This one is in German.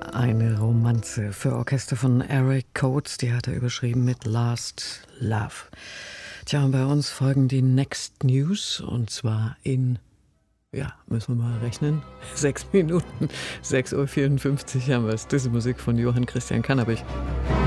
Eine Romanze für Orchester von Eric Coates, die hat er überschrieben mit Last Love. Tja, und bei uns folgen die Next News und zwar in, müssen wir mal rechnen, 6 Minuten, 6:54 Uhr haben wir es. Das ist Musik von Johann Christian Kannabich.